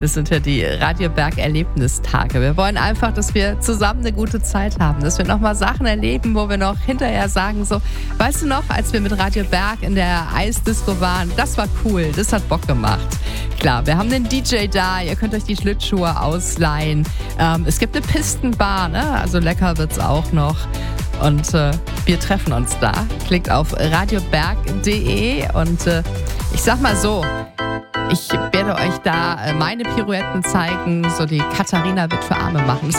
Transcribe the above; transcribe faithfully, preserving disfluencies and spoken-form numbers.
Das sind ja die Radio Berg Erlebnistage. Wir wollen einfach, dass wir zusammen eine gute Zeit haben, dass wir nochmal Sachen erleben, wo wir noch hinterher sagen so, weißt du noch, als wir mit Radio Berg in der Eisdisco waren, das war cool, das hat Bock gemacht. Klar, wir haben den D J da, ihr könnt euch die Schlittschuhe ausleihen. Ähm, es gibt eine Pistenbar, ne? Also lecker wird's auch noch. Und äh, wir treffen uns da. Klickt auf radioberg punkt de und äh, ich sag mal so, ich werde euch da meine Pirouetten zeigen, so die Katharina wird für Arme machen. Es